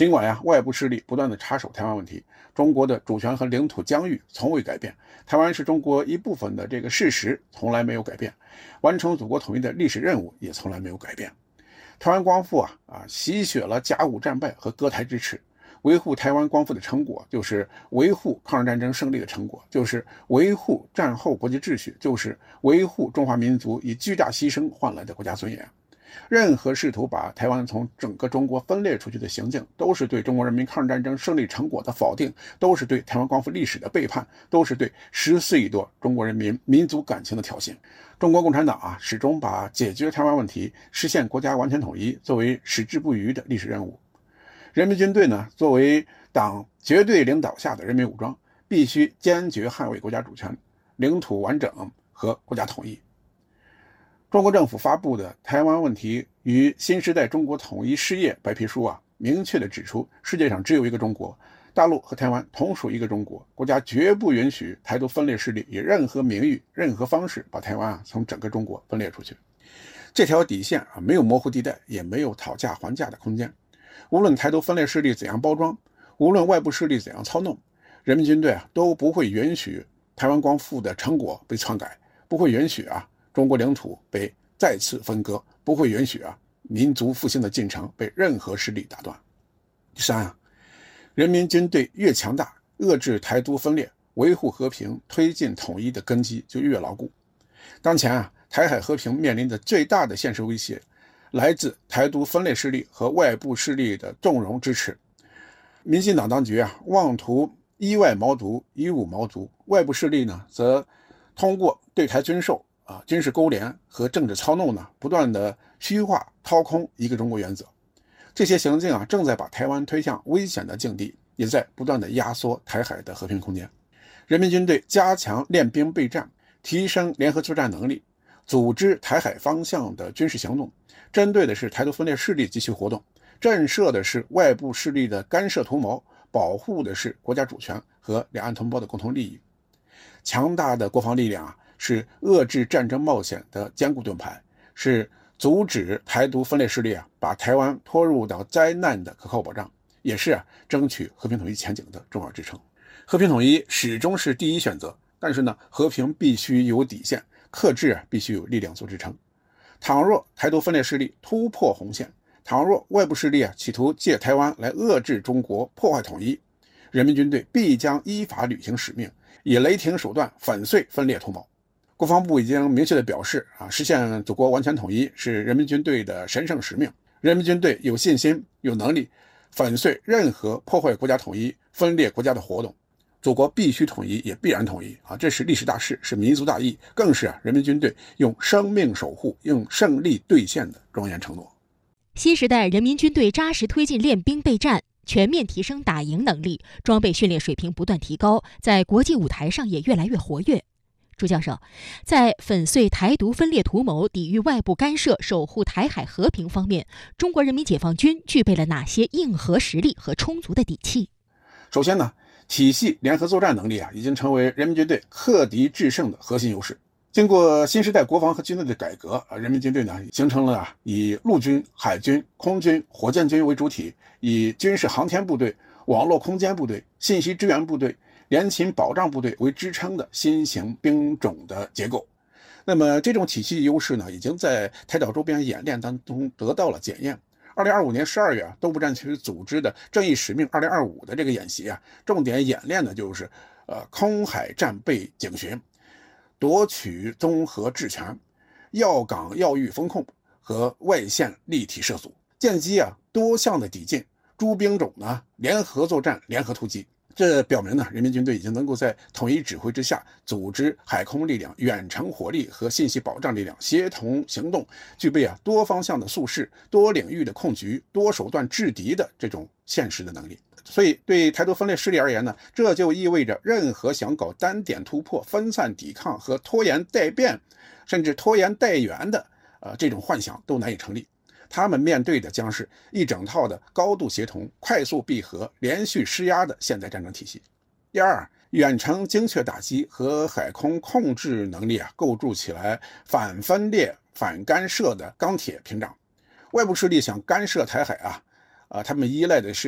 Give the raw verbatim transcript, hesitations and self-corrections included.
尽管呀，外部势力不断的插手台湾问题，中国的主权和领土疆域从未改变，台湾是中国一部分的这个事实从来没有改变，完成祖国统一的历史任务也从来没有改变。台湾光复啊啊，洗雪了甲午战败和割台之耻，维护台湾光复的成果，就是维护抗日战争胜利的成果，就是维护战后国际秩序，就是维护中华民族以巨大牺牲换来的国家尊严。任何试图把台湾从整个中国分裂出去的行径，都是对中国人民抗日战争胜利成果的否定，都是对台湾光复历史的背叛，都是对十四亿多中国人民民族感情的挑衅。中国共产党啊，始终把解决台湾问题、实现国家完全统一作为矢志不渝的历史任务。人民军队呢，作为党绝对领导下的人民武装，必须坚决捍卫国家主权、领土完整和国家统一。中国政府发布的《台湾问题与新时代中国统一事业白皮书》啊，明确地指出，世界上只有一个中国，大陆和台湾同属一个中国，国家绝不允许台独分裂势力以任何名誉、任何方式把台湾啊从整个中国分裂出去。这条底线啊，没有模糊地带，也没有讨价还价的空间。无论台独分裂势力怎样包装，无论外部势力怎样操弄，人民军队啊都不会允许台湾光复的成果被篡改，不会允许啊中国领土被再次分割，不会允许啊民族复兴的进程被任何势力打断。第三啊，人民军队越强大，遏制台独分裂、维护和平、推进统一的根基就越牢固。当前啊，台海和平面临的最大的现实威胁，来自台独分裂势力和外部势力的纵容支持。民进党当局啊，妄图依外谋独、以武谋独；外部势力呢，则通过对台军售、啊军事勾连和政治操弄呢，不断的虚化、掏空一个中国原则。这些行径啊，正在把台湾推向危险的境地，也在不断的压缩台海的和平空间。人民军队加强练兵备战，提升联合作战能力，组织台海方向的军事行动，针对的是台独分裂势力及其活动，震慑的是外部势力的干涉图谋，保护的是国家主权和两岸同胞的共同利益。强大的国防力量啊，是遏制战争冒险的坚固盾牌，是阻止台独分裂势力啊把台湾拖入到灾难的可靠保障，也是啊争取和平统一前景的重要支撑。和平统一始终是第一选择，但是呢，和平必须有底线，克制啊必须有力量做支撑。倘若台独分裂势力突破红线，倘若外部势力啊企图借台湾来遏制中国、破坏统一，人民军队必将依法履行使命，以雷霆手段粉碎分裂图谋。国防部已经明确地表示啊，实现祖国完全统一是人民军队的神圣使命。人民军队有信心、有能力粉碎任何破坏国家统一、分裂国家的活动。祖国必须统一，也必然统一啊！这是历史大事，是民族大义，更是啊人民军队用生命守护、用胜利兑现的庄严承诺。 新时代人民军队扎实推进练兵备战，全面提升打赢能力，装备训练水平不断提高，在国际舞台上也越来越活跃。朱教授，在粉碎台独分裂图谋、抵御外部干涉、守护台海和平方面，中国人民解放军具备了哪些硬核实力和充足的底气？ 首先呢，体系联合作战能力啊，已经成为人民军队克敌制胜的核心优势。经过新时代国防和军队的改革啊，人民军队呢形成了啊以陆军、海军、空军、火箭军为主体，以军事航天部队、网络空间部队、信息支援部队、联勤保障部队为支撑的新型兵种的结构。那么这种体系优势呢，已经在台岛周边演练当中得到了检验。二零二五年十二月啊，东部战区组织的正义使命二零二五的这个演习啊，重点演练的就是呃空海战备警巡、夺取综合制权、要岗要域风控和外线立体射速，建基啊多项的抵近，诸兵种呢联合作战、联合突击。这表明呢，人民军队已经能够在统一指挥之下，组织海空力量、远程火力和信息保障力量协同行动，具备啊多方向的速视、多领域的控局、多手段制敌的这种现实的能力。所以，对台独分裂势力而言呢，这就意味着任何想搞单点突破、分散抵抗和拖延待变，甚至拖延待援的呃这种幻想都难以成立。他们面对的将是一整套的高度协同、快速闭合、连续施压的现代战争体系。第二，远程精确打击和海空控制能力啊，构筑起来反分裂、反干涉的钢铁屏障。外部势力想干涉台海啊，啊，他们依赖的是